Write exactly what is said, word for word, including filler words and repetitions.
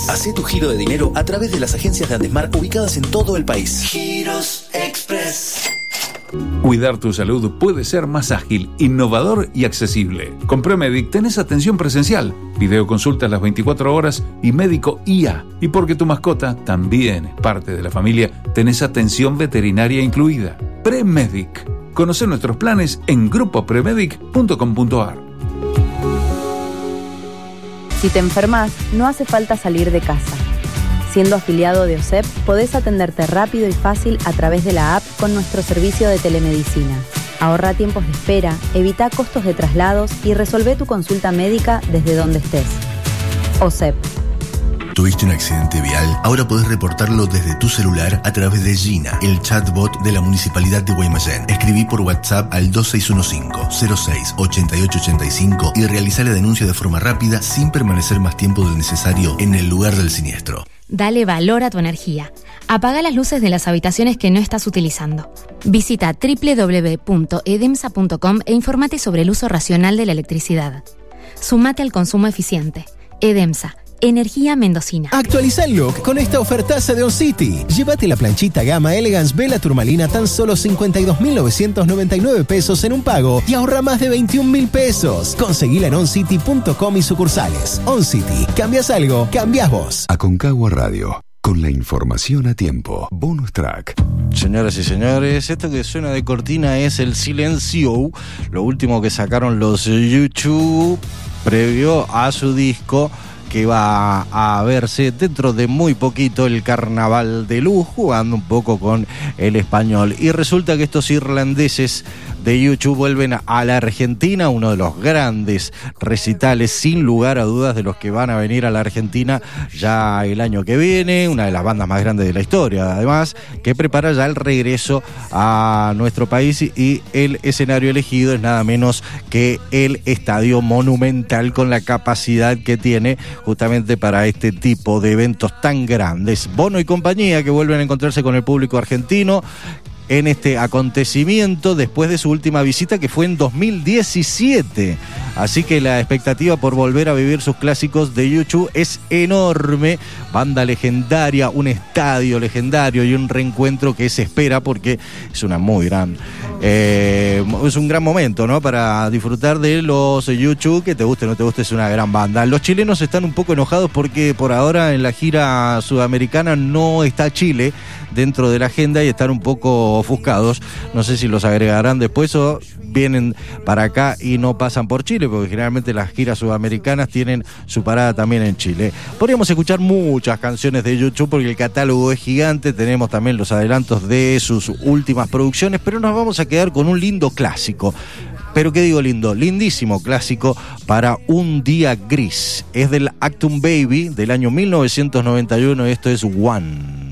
Hacé tu giro de dinero a través de las agencias de Andesmar ubicadas en todo el país. Giros Express. Cuidar tu salud puede ser más ágil, innovador y accesible. Con Premedic tenés atención presencial, videoconsultas las veinticuatro horas y médico I A. Y porque tu mascota también es parte de la familia, tenés atención veterinaria incluida. Premedic. Conoce nuestros planes en grupo premedic punto com punto a r. Si te enfermas, no hace falta salir de casa. Siendo afiliado de O S E P, podés atenderte rápido y fácil a través de la app con nuestro servicio de telemedicina. Ahorra tiempos de espera, evita costos de traslados y resolvé tu consulta médica desde donde estés. O S E P. ¿Tuviste un accidente vial? Ahora podés reportarlo desde tu celular a través de Gina, el chatbot de la Municipalidad de Guaymallén. Escribí por WhatsApp al dos seis uno cinco, cero seis, ocho ocho ocho cinco y realizá la denuncia de forma rápida sin permanecer más tiempo del necesario en el lugar del siniestro. Dale valor a tu energía. Apaga las luces de las habitaciones que no estás utilizando. Visita doble u doble u doble u punto edemsa punto com e informate sobre el uso racional de la electricidad. Sumate al consumo eficiente. Edemsa. Energía mendocina. Actualiza el look con esta ofertaza de OnCity. Llévate la planchita Gama Elegance Vela Turmalina tan solo cincuenta y dos mil novecientos noventa y nueve pesos en un pago y ahorra más de veintiún mil pesos. Conseguila en oncity punto com y sucursales. OnCity. ¿Cambias algo? Cambias vos. Aconcagua Radio. Con la información a tiempo. Bonus track. Señoras y señores, esto que suena de cortina es el Silencio, lo último que sacaron los YouTube previo a su disco, que va a verse dentro de muy poquito el Carnaval de Luz, jugando un poco con el español. Y resulta que estos irlandeses de YouTube vuelven a la Argentina, uno de los grandes recitales, sin lugar a dudas, de los que van a venir a la Argentina ya el año que viene, una de las bandas más grandes de la historia, además, que prepara ya el regreso a nuestro país, y el escenario elegido es nada menos que el Estadio Monumental, con la capacidad que tiene justamente para este tipo de eventos tan grandes. Bono y compañía, que vuelven a encontrarse con el público argentino en este acontecimiento después de su última visita, que fue en dos mil diecisiete. Así que la expectativa por volver a vivir sus clásicos de YouTube es enorme. Banda legendaria, un estadio legendario y un reencuentro que se espera, porque es una muy gran eh, es un gran momento, ¿no?, para disfrutar de los YouTube, que te guste o no te guste, es una gran banda. Los chilenos están un poco enojados porque por ahora en la gira sudamericana no está Chile dentro de la agenda y están un poco ofuscados. No sé si los agregarán después o vienen para acá y no pasan por Chile, porque generalmente las giras sudamericanas tienen su parada también en Chile. Podríamos escuchar muchas canciones de YouTube porque el catálogo es gigante, tenemos también los adelantos de sus últimas producciones, pero nos vamos a quedar con un lindo clásico. Pero qué digo lindo, lindísimo clásico para un día gris. Es del Actum Baby del año mil novecientos noventa y uno, esto es One.